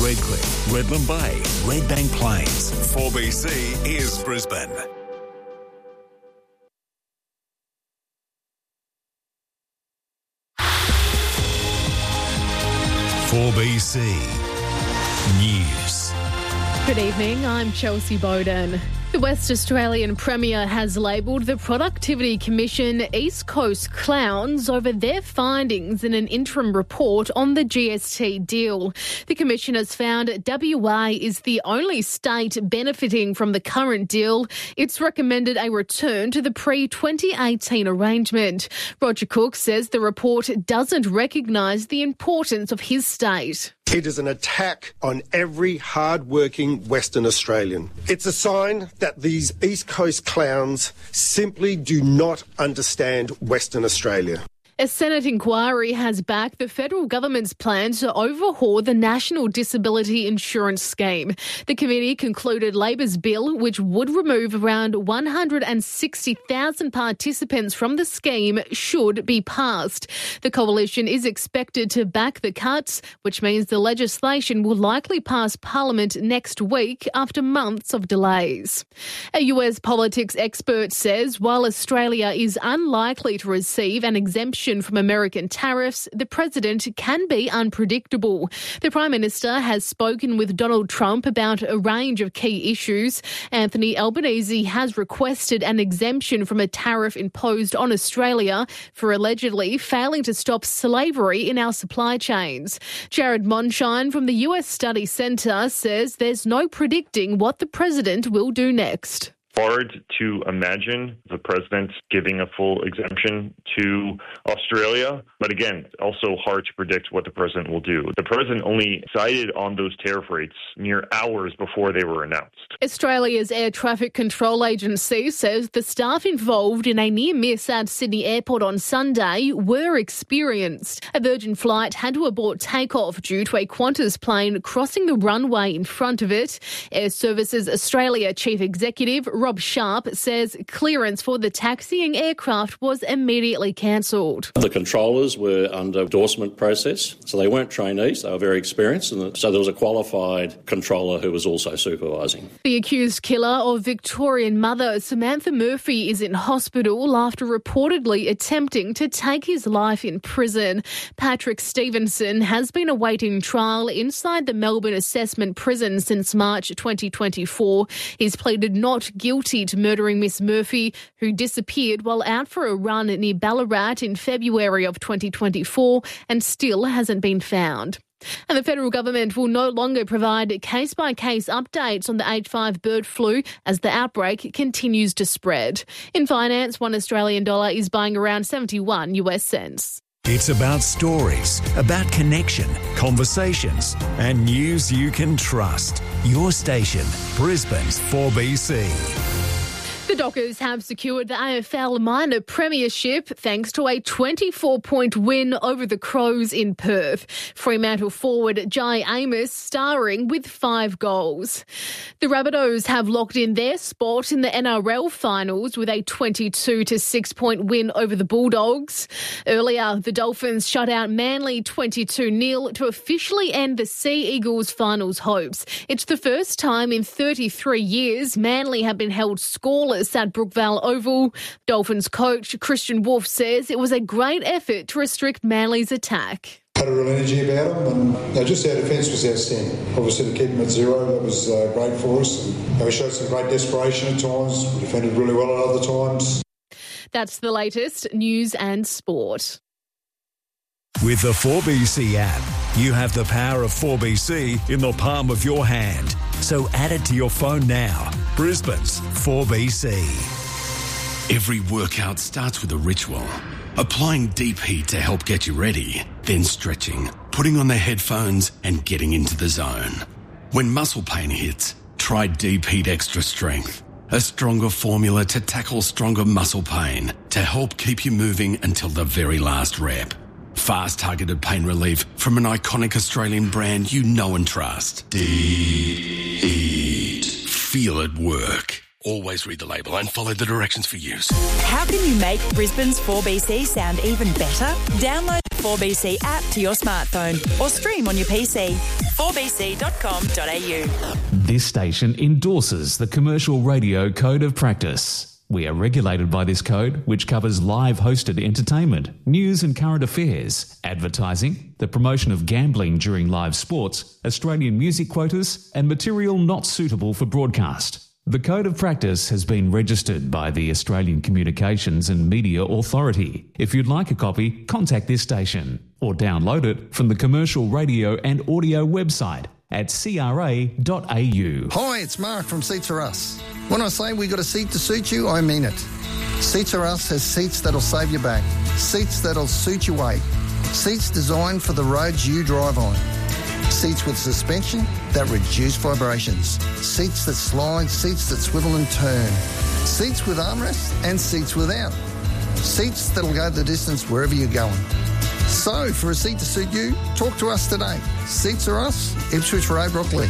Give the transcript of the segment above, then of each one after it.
Redcliffe, Redland Bay, Redbank Plains. 4BC is Brisbane. "4BC News." Good evening, I'm Chelsea Bowden. The West Australian Premier has labelled the Productivity Commission East Coast clowns over their findings in an interim report on the GST deal. The Commission has found WA is the only state benefiting from the current deal. It's recommended a return to the pre-2018 arrangement. Roger Cook says the report doesn't recognise the importance of his state. It is an attack on every hard-working Western Australian. It's a sign that these East Coast clowns simply do not understand Western Australia. A Senate inquiry has backed the federal government's plan to overhaul the National Disability Insurance Scheme. The committee concluded Labor's bill, which would remove around 160,000 participants from the scheme, should be passed. The coalition is expected to back the cuts, which means the legislation will likely pass Parliament next week after months of delays. A US politics expert says while Australia is unlikely to receive an exemption from American tariffs, the president can be unpredictable. The Prime Minister has spoken with Donald Trump about a range of key issues. Anthony Albanese has requested an exemption from a tariff imposed on Australia for allegedly failing to stop slavery in our supply chains. Jared Monshine from the US Study Centre says there's no predicting what the president will do next. Hard to imagine the president giving a full exemption to Australia. But again, also hard to predict what the president will do. The president only decided on those tariff rates mere hours before they were announced. Australia's Air Traffic Control Agency says the staff involved in a near miss at Sydney Airport on Sunday were experienced. A Virgin flight had to abort takeoff due to a Qantas plane crossing the runway in front of it. Air Services Australia Chief Executive Rob Sharp says clearance for the taxiing aircraft was immediately cancelled. The controllers were under endorsement process, so they weren't trainees, they were very experienced, and so there was a qualified controller who was also supervising. The accused killer of Victorian mother Samantha Murphy is in hospital after reportedly attempting to take his life in prison. Patrick Stevenson has been awaiting trial inside the Melbourne Assessment Prison since March 2024. He's pleaded not guilty to murdering Miss Murphy, who disappeared while out for a run near Ballarat in February of 2024 and still hasn't been found. And the federal government will no longer provide case-by-case updates on the H5 bird flu as the outbreak continues to spread. In finance, $1 Australian is buying around 71 US cents. It's about stories, about connection, conversations, and news you can trust. Your station, Brisbane's 4BC. The Dockers have secured the AFL Minor Premiership thanks to a 24-point win over the Crows in Perth. Fremantle forward Jai Amos starring with 5 goals. The Rabbitohs have locked in their spot in the NRL finals with a 22-6-point win over the Bulldogs. Earlier, the Dolphins shut out Manly 22-0 to officially end the Sea Eagles finals hopes. It's the first time in 33 years Manly have been held scoreless at Brookvale Oval. Dolphins coach Christian Wolf says it was a great effort to restrict Manly's attack. Had a real energy about them, and just our defence was outstanding. Obviously to keep them at 0, that was great for us. And we showed some great desperation at times. We defended really well at other times. That's the latest news and sport. With the 4BC app, you have the power of 4BC in the palm of your hand. So add it to your phone now. Brisbane's 4BC. Every workout starts with a ritual. Applying deep heat to help get you ready, then stretching, putting on the headphones and getting into the zone. When muscle pain hits, try Deep Heat Extra Strength, a stronger formula to tackle stronger muscle pain to help keep you moving until the very last rep. Fast targeted pain relief from an iconic Australian brand you know and trust. Deep Heat. Feel it work. Always read the label and follow the directions for use. How can you make Brisbane's 4BC sound even better? Download the 4BC app to your smartphone or stream on your PC. 4bc.com.au. This station endorses the Commercial Radio Code of Practice. We are regulated by this code, which covers live hosted entertainment, news and current affairs, advertising, the promotion of gambling during live sports, Australian music quotas, and material not suitable for broadcast. The Code of Practice has been registered by the Australian Communications and Media Authority. If you'd like a copy, contact this station or download it from the Commercial Radio and Audio website at cra.au. Hi, it's Mark from Seats Are Us. When I say we got a seat to suit you, I mean it. Seats Are Us has seats that'll save your back, seats that'll suit your weight, seats designed for the roads you drive on, seats with suspension that reduce vibrations, seats that slide, seats that swivel and turn, seats with armrests and seats without, seats that'll go the distance wherever you're going. So, for a seat to suit you, talk to us today. Seats Are Us, Ipswich Road, Brooklyn.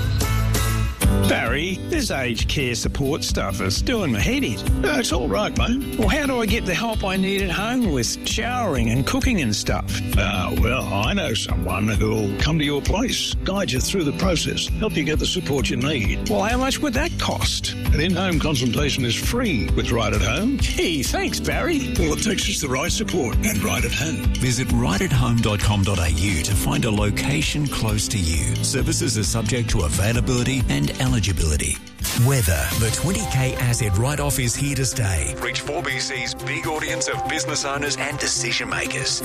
Barry, this aged care support stuff is doing my head in. No, it's all right, mate. Well, how do I get the help I need at home with showering and cooking and stuff? Well, I know someone who'll come to your place, guide you through the process, help you get the support you need. Well, how much would that cost? An in-home consultation is free with Right at Home. Gee, thanks, Barry. All it takes is the right support and Right at Home. Visit rightathome.com.au to find a location close to you. Services are subject to availability and eligibility. Weather. The 20k asset write-off is here to stay. Reach 4BC's big audience of business owners and decision makers.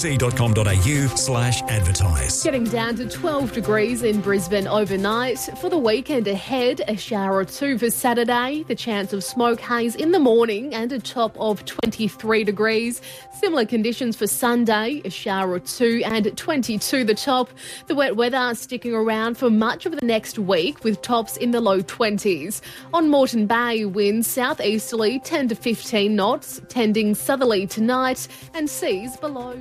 4bc.com.au/advertise. Getting down to 12 degrees in Brisbane overnight. For the weekend ahead, a shower or two for Saturday. The chance of smoke haze in the morning and a top of 23 degrees. Similar conditions for Sunday, a shower or two and 22 the top. The wet weather sticking around for much of the next week with tops in the low 20s. On Moreton Bay, winds southeasterly 10 to 15 knots, tending southerly tonight and seas below.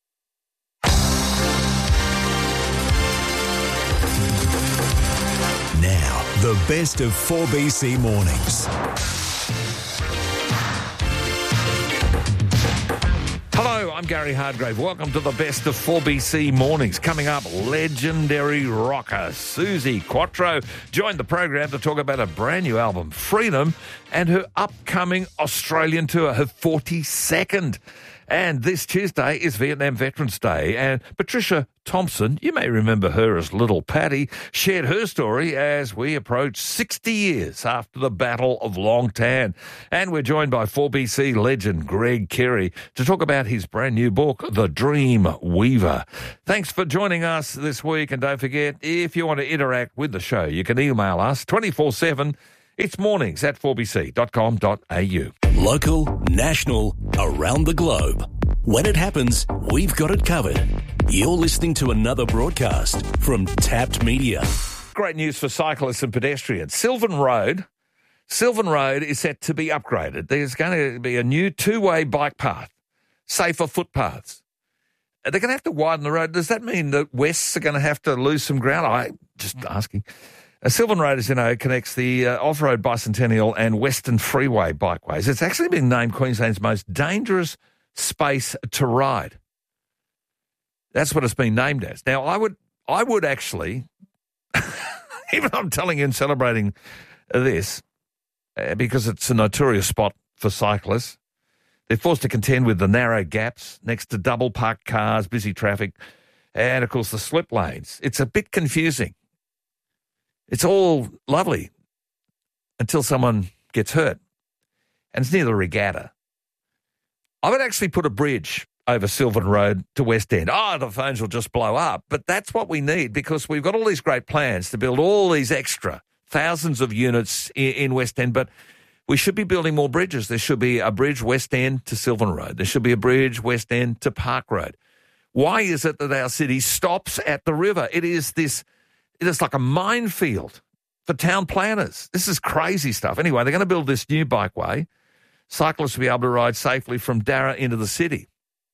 Now, the best of 4BC mornings. Hello, I'm Gary Hardgrave. Welcome to the best of 4BC mornings. Coming up, legendary rocker Suzi Quatro joined the program to talk about a brand new album, Freedom, and her upcoming Australian tour, her 42nd. And this Tuesday is Vietnam Veterans Day. And Patricia Thompson, you may remember her as Little Patty, shared her story as we approach 60 years after the Battle of Long Tan. And we're joined by 4BC legend Greg Carey to talk about his brand new book, The Dream Weaver. Thanks for joining us this week. And don't forget, if you want to interact with the show, you can email us 24/7. It's mornings at 4bc.com.au. Local, national, around the globe. When it happens, we've got it covered. You're listening to another broadcast from Tapped Media. Great news for cyclists and pedestrians. Sylvan Road is set to be upgraded. There's going to be a new two-way bike path, safer footpaths. They're going to have to widen the road. Does that mean that Wests are going to have to lose some ground? I'm just asking. Sylvan Road, as you know, connects the Off-Road Bicentennial and Western Freeway bikeways. It's actually been named Queensland's most dangerous space to ride. That's what it's been named as. Now, I would actually, even though I'm telling you and celebrating this, because it's a notorious spot for cyclists, they're forced to contend with the narrow gaps next to double parked cars, busy traffic, and, of course, the slip lanes. It's a bit confusing. It's all lovely until someone gets hurt. And it's near the regatta. I would actually put a bridge over Sylvan Road to West End. The phones will just blow up. But that's what we need because we've got all these great plans to build all these extra thousands of units in West End. But we should be building more bridges. There should be a bridge West End to Sylvan Road. There should be a bridge West End to Park Road. Why is it that our city stops at the river? It is like a minefield for town planners. This is crazy stuff. Anyway, they're going to build this new bikeway. Cyclists will be able to ride safely from Darra into the city,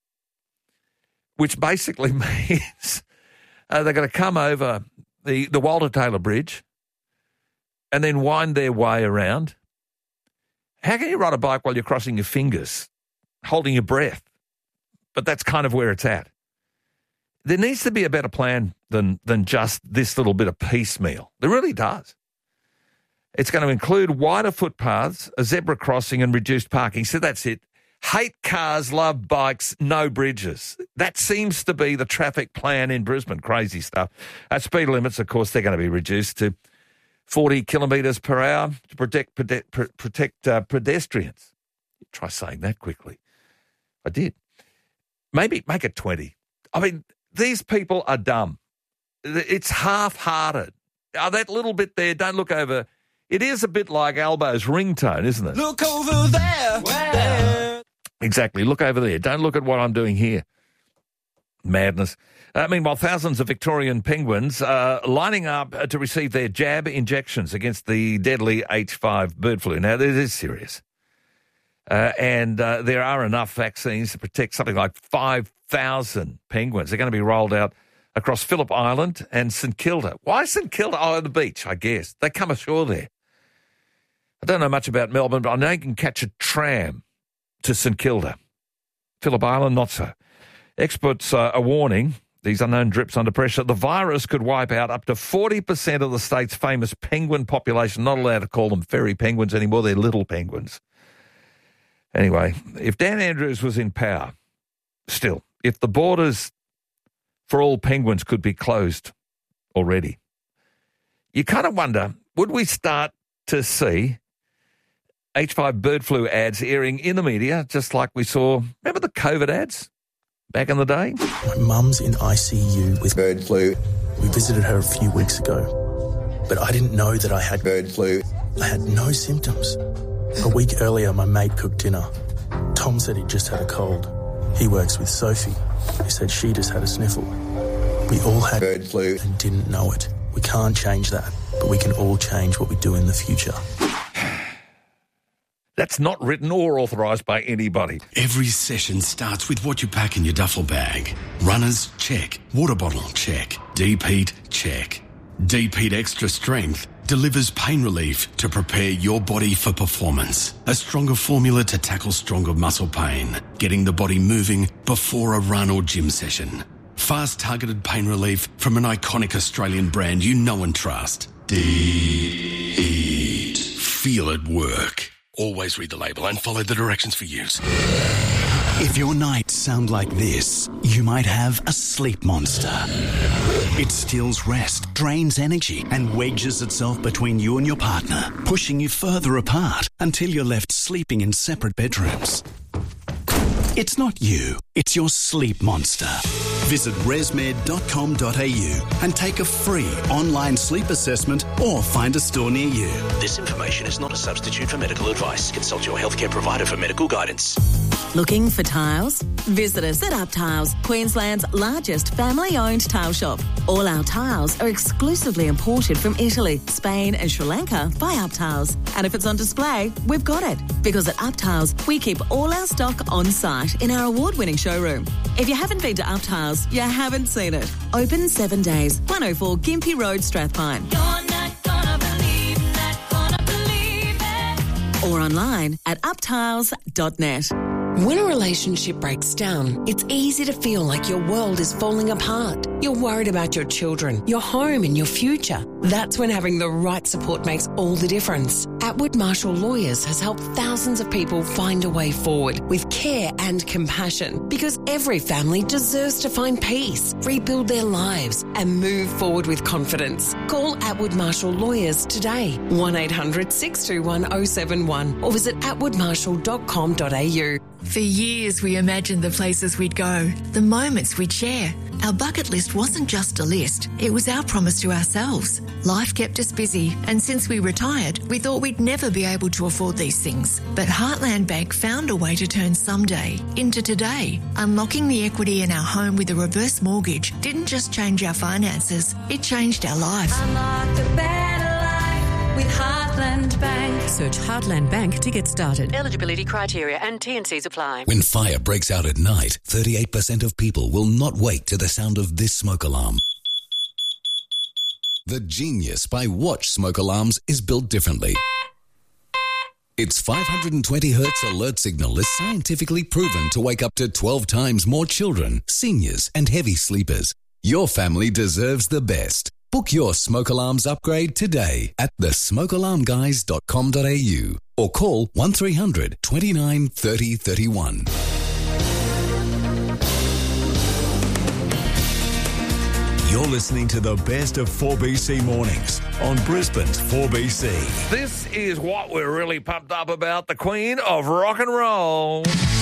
which basically means they're going to come over the Walter Taylor Bridge and then wind their way around. How can you ride a bike while you're crossing your fingers, holding your breath? But that's kind of where it's at. There needs to be a better plan than just this little bit of piecemeal. There really does. It's going to include wider footpaths, a zebra crossing and reduced parking. So that's it. Hate cars, love bikes, no bridges. That seems to be the traffic plan in Brisbane. Crazy stuff. Speed limits, of course, they're going to be reduced to 40 kilometres per hour to protect pedestrians. Try saying that quickly. I did. Maybe make it 20. I mean, these people are dumb. It's half-hearted. That little bit there, don't look over. It is a bit like Albo's ringtone, isn't it? Look over there. There. Exactly. Look over there. Don't look at what I'm doing here. Madness. Meanwhile, thousands of Victorian penguins are lining up to receive their jab injections against the deadly H5 bird flu. Now, this is serious. And there are enough vaccines to protect something like 5,000 penguins. They're going to be rolled out across Phillip Island and St Kilda. Why St Kilda? Oh, the beach, I guess. They come ashore there. I don't know much about Melbourne, but I know you can catch a tram to St Kilda. Phillip Island, not so. Experts are warning these unknown drips under pressure. The virus could wipe out up to 40% of the state's famous penguin population. Not allowed to call them fairy penguins anymore. They're little penguins. Anyway, if Dan Andrews was in power, still, if the borders for all penguins could be closed already, you kind of wonder, would we start to see H5 bird flu ads airing in the media, just like we saw, remember the COVID ads back in the day? My mum's in ICU with bird flu. We visited her a few weeks ago, but I didn't know that I had bird flu. I had no symptoms. A week earlier, my mate cooked dinner. Tom said he'd just had a cold. He works with Sophie, who said she just had a sniffle. We all had bird flu and didn't know it. We can't change that, but we can all change what we do in the future. That's not written or authorised by anybody. Every session starts with what you pack in your duffel bag. Runners, check. Water bottle, check. Deep heat, check. Deep Heat Extra Strength delivers pain relief to prepare your body for performance. A stronger formula to tackle stronger muscle pain, getting the body moving before a run or gym session. Fast targeted pain relief from an iconic Australian brand you know and trust. Deep Heat. Feel it work. Always read the label and follow the directions for use. If your nights sound like this, you might have a sleep monster. It steals rest, drains energy, and wedges itself between you and your partner, pushing you further apart until you're left sleeping in separate bedrooms. It's not you, it's your sleep monster. Visit resmed.com.au and take a free online sleep assessment or find a store near you. This information is not a substitute for medical advice. Consult your healthcare provider for medical guidance. Looking for tiles? Visit us at Up Tiles, Queensland's largest family-owned tile shop. All our tiles are exclusively imported from Italy, Spain and Sri Lanka by Up Tiles. And if it's on display, we've got it. Because at Up Tiles, we keep all our stock on site in our award-winning showroom. If you haven't been to Up Tiles, you haven't seen it. Open 7 days, 104 Gympie Road, Strathpine. You're not gonna believe it. Or online at uptiles.net. When a relationship breaks down, it's easy to feel like your world is falling apart. You're worried about your children, your home and your future. That's when having the right support makes all the difference. Atwood Marshall Lawyers has helped thousands of people find a way forward with care and compassion, because every family deserves to find peace, rebuild their lives and move forward with confidence. Call Atwood Marshall Lawyers today, 1-800-621-071 or visit atwoodmarshall.com.au. For years, we imagined the places we'd go, the moments we'd share. Our bucket list wasn't just a list, it was our promise to ourselves. Life kept us busy, and since we retired, we thought we'd never be able to afford these things. But Heartland Bank found a way to turn someday into today. Unlocking the equity in our home with a reverse mortgage didn't just change our finances, it changed our life. Unlock the better life with Heartland Bank. Search Heartland Bank to get started. Eligibility criteria and T&Cs apply. When fire breaks out at night, 38% of people will not wake to the sound of this smoke alarm. The genius by Watch smoke alarms is built differently. Its 520 hertz alert signal is scientifically proven to wake up to 12 times more children, seniors and heavy sleepers. Your family deserves the best. Book your smoke alarms upgrade today at thesmokealarmguys.com.au or call 1300 29 30 31. You're listening to the best of 4BC mornings on Brisbane's 4BC. This is what we're really pumped up about, the Queen of Rock and Roll.